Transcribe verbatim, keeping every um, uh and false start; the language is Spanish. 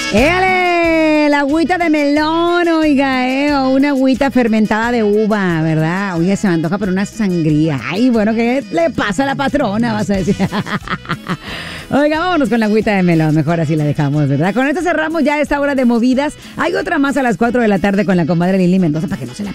¡Éale! La agüita de melón, oiga, eh, o una agüita fermentada de uva, ¿verdad? Oiga, se me antoja por una sangría. Ay, bueno, ¿qué le pasa a la patrona? Vas a decir. Oiga, vámonos con la agüita de melón, mejor así la dejamos, ¿verdad? Con esto cerramos ya esta hora de movidas. Hay otra más a las cuatro de la tarde con la comadre Lili Mendoza para que no se la